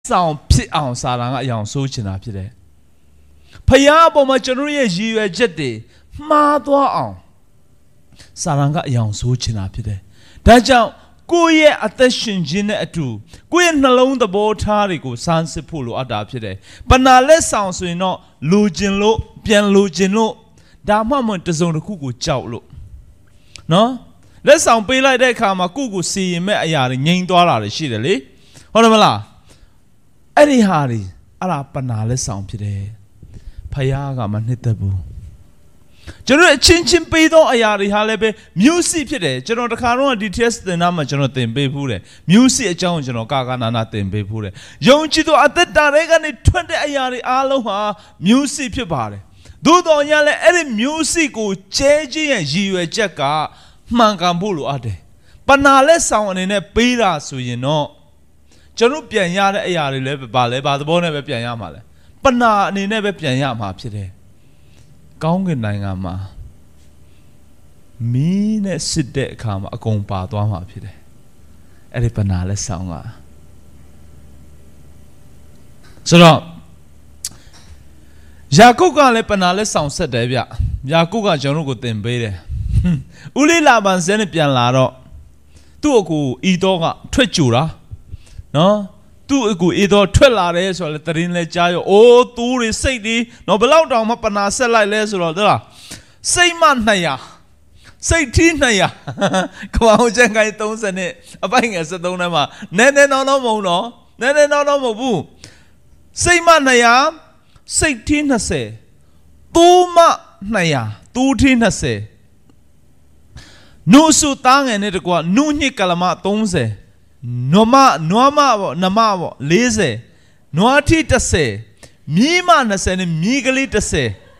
ဆောင်ဖြစ်အောင်စာရန်ကအယောင်ဆိုးချင်တာဖြစ်တယ်ဖယားအပေါ်မှာကျွန်တော်ရဲ့ရည်ရွယ်ချက်တွေမှားသွားအောင်စာရန်ကအယောင်ဆိုးချင်တာဖြစ်တယ်ဒါကြောင့်ကိုယ့်ရဲ့အသက်ရှင်ခြင်းနဲ့အတူကိုယ့်ရဲ့နှလုံးသဘောထားတွေကိုစမ်းစစ်ဖို့လိုအပ်တာဖြစ်တယ်ပနာလက်ဆောင်ဆိုရင်တော့လိုချင်လို့ပြန်လိုချင်လို့ဒါမှမဟုတ်တစုံတစ်ခုကိုကြောက်လို့နော်လက်ဆောင်ပေးလိုက်တဲ့အခါမှာကိုယ့်ကိုစီရင်မဲ့အရာတွေငြိမ်သွားတာရှိတယ်လေဟုတ်တယ်မလားအဲ့ဒီဟာတွေအဲ့ဒါပနာလက်ဆောင်ဖြစ်တယ်ဖယားကမနှစ်သက်ဘူးကျွန်တော်အချင်းပေးသောအရာတွေဟာလည်းပဲမျိုးစိဖြစ်တယ်ကျွန်တော်တခါတော့ဒီ test သင်တာမှာကျွန်တော်သင်ပေးဘူးတယ်မျိုးစိအကြောင်းကျွန်တော်ကာနာနာသင်ပေးဘူးတယ်ယုံကြည်သောအသက်တာတွေကနေထွက်တဲ့အရာတွေအားလုံးဟာမျိုးစိဖြစ်ပါတယ်သို့တော်ညာလည်းအဲ့ဒီမျိုးစိကိုကျဲခြင်းရဲ့ရည်ရွယ်ချက်ကမှန်ကန်ဖို့လိုအပ်တယ်ပနာလက်ဆောင်အနေနဲ့ပေးတာဆိုရင်တော့ကျွန်တော်ပြန်ရတဲ့အရာတွေလည်းဘာလဲဘာသဘောနဲ့ပဲပြန်ရမှာလဲပနာအနေနဲ့ပဲပြန်ရမှာဖြစ်တယ်ကောင်းကင်နိုင်ငံမှာမီးနဲ့စစ်တဲ့အခါမှာအကုန်ပါသွားမှာဖြစ်တယ်အဲ့ဒီပနာလက်ဆောင်ကဆိုတော့ယာကုပ်ကလည်းပနာလက်ဆောင်ဆက်တယ်ဗျယာကုပ်ကကျွန်တော်တို့ကိုသင်ပေးတယ်ဦးလေးလာပန်စဲနဲ့ပြန်လာတော့သူ့အကူဤတော့ကထွက်ကြူတာနော်သူ့အကူဤတော့ထွက်လာတယ်ဆိုတော့တရင်လဲကြားရောအိုးသူတွေစိတ်တွေနော်ဘလောက်တောင်မှပနာဆက်လိုက်လဲဆိုတော့ဟုတ်လားစိတ်မ200စိတ်ထီး200ကမောင်ကျန်ကိုင်း30နဲ့အပိုင်ငယ်73ထဲမှာနည်းနည်းတော့မဟုတ်တော့နည်းနည်းတော့မဟုတ်ဘူးစိတ်မ200စိတ်ထီး20သူမ200သူထီး20နုစုသားငယ်နဲ့တကွာနုညစ်ကလမ30နွားမပေါ့နမပေါ့40နွားထီး10မြီးမ20နဲ့မြီးကလေး10ဟာ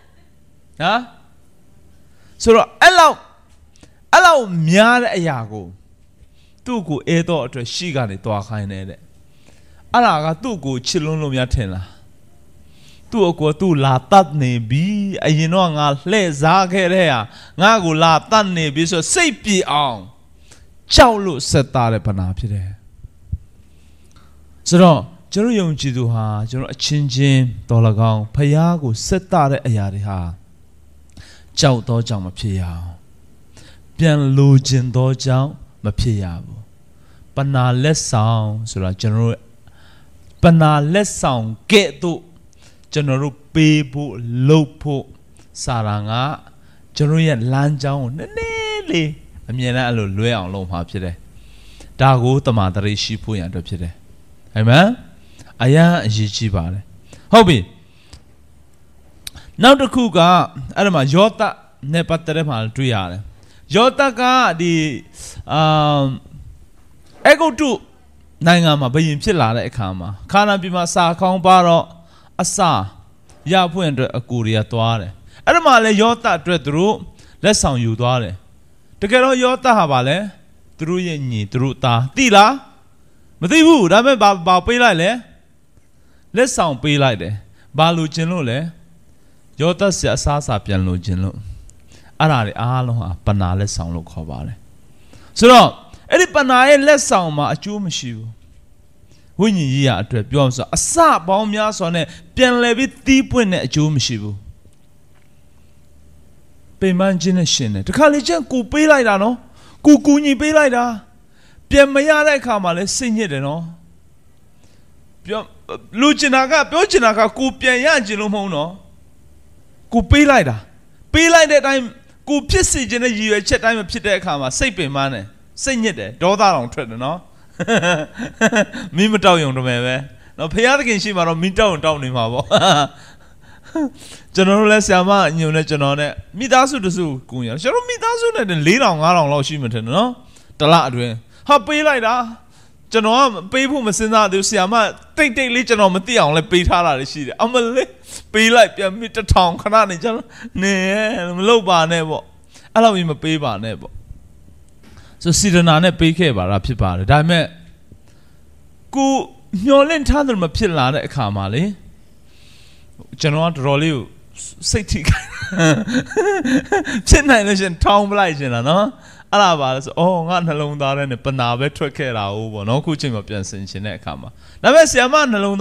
ဆိုတော့အဲ့လောက်များတဲ့အရာကိုသူ့ကိုအဲတော့အတွက်ရှိကနေတွားခိုင်းနေတဲ့အဲ့ဒါကသူ့ကိုချစ်လွန်းလို့များထင်လားသူ့အကိုသူ့လာတတ်နေပြီအရင်တော့ငါလှဲ့စားခဲ့တဲ့ဟာငါကိုလာတတ်နေပြီဆိုစိတ်ပြေအောင်ကြောက်လို့ဆက်သားတဲ့ပနာဖြစ်တယ်ဆိုတော့ကျွန်တော်ယုံကြည်သူဟာကျွန်တော်အချင်းချင်းတော်၎င်းဖယားကိုဆက်သားတဲ့အရာတွေဟာကြောက်တော့ကြောင့်မဖြစ်ရအောင်ပြန်လိုချင်တော့ကြောင့်မဖြစ်ရဘူးပနာလက်ဆောင်ဆိုတော့ကျွန်တော်ပနာလက်ဆောင်ကဲ့သို့ကျွန်တော်တို့ပေးဖို့လုပ်ဖို့စာရန်ကကျွန်တော်ရဲ့လမ်းကြောင်းကိုနည်းနည်းလေးအမြဲတမ်းအဲ့လိုလွဲအောင်လုပ်မှာဖြစ်တယ်ဒါကိုတမန်တော်ရှိဖို့ရအတွက်ဖြစ်တယ်အာမင်အရာအရေးကြီးပါတယ်ဟုတ်ပြီနောက်တစ်ခုကအဲ့ဒါမှာယောသနဲ့ပတ်သက်တဲ့မှာတွေ့ရတယ်ယောသကဒီအေဂုတ်တုနိုင်ငံမှာဘယင်ဖြစ်လာတဲ့အခါမှာခါနာပြည်မှာစာခေါင်းပါတော့အစာရဖွင့်အတွက်အကူတွေကသွားတယ်အဲ့ဒါမှလည်းယောသအတွက်သူတို့လက်ဆောင်ယူသွားတယ်တကယ်တော့ယောသဟာဗာလဲသူတို့ရဲ့ညီသူတို့သားသိလားမသိဘူးဒါပေမဲ့ဘာပေးလိုက်လဲလက်ဆောင်ပေးလိုက်တယ်ဘာလို့ခြင်းလို့လဲယောသဆရာအစားအစာပြန်လို့ခြင်းလို့အဲ့ဒါတွေအားလုံးဟာပနာလက်ဆောင်လို့ခေါ်ပါတယ်ဆိုတော့အဲ့ဒီပနာရဲ့လက်ဆောင်မှာအကျိုးမရှိဘူးဝိညာဉ်ရေးရအတွက်ပြောအောင်ဆိုအစပေါင်းများစွာနဲ့ပြန်လည်ပြီးတီးပွင့်တဲ့အကျိုးမရှိဘူးပိန်မှန်းခြင်းနဲ့ရှင်တယ်တခါလေကျန်ကိုပေးလိုက်တာနော်ကိုကူညီပေးလိုက်တာပြန်မရတဲ့အခါမှာလဲစိတ်ညစ်တယ်နော်ပြောလူကျင်တာကပြောကျင်တာကကိုပြန်ရခြင်းလို့မဟုတ်နော်ကိုပေးလိုက်တာပေးလိုက်တဲ့အတိုင်းကိုဖြစ်စီခြင်းနဲ့ရည်ရွယ်ချက်တိုင်းမဖြစ်တဲ့အခါမှာစိတ်ပင်ပန်းတယ်စိတ်ညစ်တယ်ဒေါသတောင်ထွက်တယ်နော်မင်းမတောက်ရုံတမယ်ပဲနော်ဖယားသခင်ရှိမှတော့မင်းတောက်နေမှာပေါ့ကျွန်တော်တို့လည်းဆရာမညုံနဲ့ကျွန်တော်နဲ့မိသားစုတစုကူရကျွန်တော်မိသားစုနဲ့4,000 5,000လောက်ရှိမှထင်တယ်နော်တလအတွင်းဟာပေးလိုက်တာကျွန်တော်ကပေးဖို့မစင်စားသေးဘူးဆရာမတိတ်လေးကျွန်တော်မသိအောင်လဲပေးထားတာရှိတယ်အမလေးပေးလိုက်ပြန်မိ1,000ခဏနေကျွန်တော်နေမလုပ်ပါနဲ့ပေါ့အဲ့လိုကြီးမပေးပါနဲ့ပေါ့ဆိုစီဒနာနဲ့ပေးခဲ့ပါတာဖြစ်ပါတယ်ဒါပေမဲ့ကိုမျောလင့်ထားတယ်မဖြစ်လာတဲ့အခါမှာလေကျွန်တော်ကတော်တော်လေးကိုစိတ်ထိခိုက်ဖြစ်နိုင်လို့ရှင်ထောင်းပလိုက်ရှင်လားနော်အဲ့ဒါပါလဲဆိုအော်ငါနှလုံးသားထဲနဲ့ပနာပဲထွက်ခဲ့တာဟုတ်ပေါ့နော်ခုချိန်မှာပြန်ဆင်ခြင်းတဲ့အခါမှာဒါပေမဲ့ဆီယမနှလုံး